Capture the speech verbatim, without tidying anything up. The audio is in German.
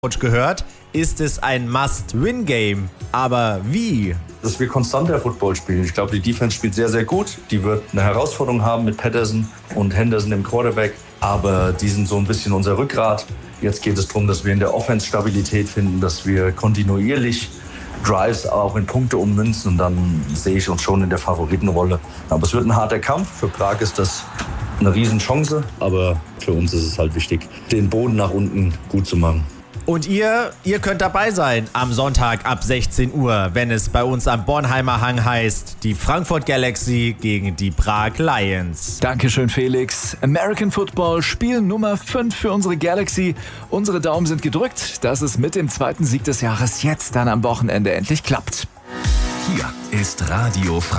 Coach gehört, ist es ein Must-Win-Game. Aber wie? Dass wir konstanter Football spielen. Ich glaube, die Defense spielt sehr, sehr gut. Die wird eine Herausforderung haben mit Patterson und Henderson im Quarterback. Aber die sind so ein bisschen unser Rückgrat. Jetzt geht es darum, dass wir in der Offense Stabilität finden, dass wir kontinuierlich Drives auch in Punkte ummünzen. Und dann sehe ich uns schon in der Favoritenrolle. Aber es wird ein harter Kampf. Für Prag ist das eine Riesenchance. Aber für uns ist es halt wichtig, den Boden nach unten gut zu machen. Und ihr, ihr könnt dabei sein am Sonntag ab sechzehn Uhr, wenn es bei uns am Bornheimer Hang heißt, die Frankfurt Galaxy gegen die Prag Lions. Dankeschön, Felix. American Football, Spiel Nummer fünf für unsere Galaxy. Unsere Daumen sind gedrückt, dass es mit dem zweiten Sieg des Jahres jetzt dann am Wochenende endlich klappt. Hier ist Radio Frankfurt.